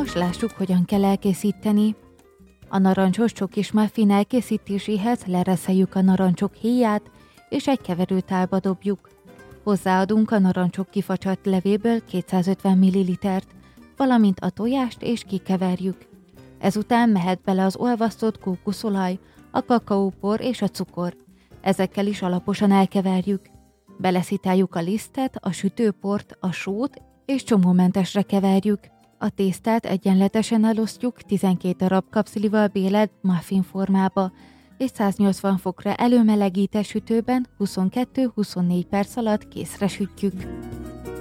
Most lássuk, hogyan kell elkészíteni. A narancsos csokis muffin elkészítéséhez lereszeljük a narancsok héját, és egy keverőtálba dobjuk. Hozzáadunk a narancsok kifacsart levéből 250 ml-t, valamint a tojást, és kikeverjük. Ezután mehet bele az olvasztott kókuszolaj, a kakaópor és a cukor. Ezekkel is alaposan elkeverjük. Beleszitáljuk a lisztet, a sütőport, a sót, és csomómentesre keverjük. A tésztát egyenletesen elosztjuk 12 darab kapszlival bélelt muffin formába, és 180 fokra előmelegített sütőben 22-24 perc alatt készre sütjük.